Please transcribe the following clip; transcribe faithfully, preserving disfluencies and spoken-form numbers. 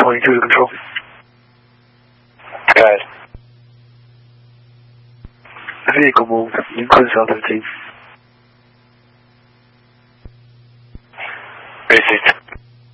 twenty-two to control. Go ahead. Vehicle moved. You clear South fifteen. Basic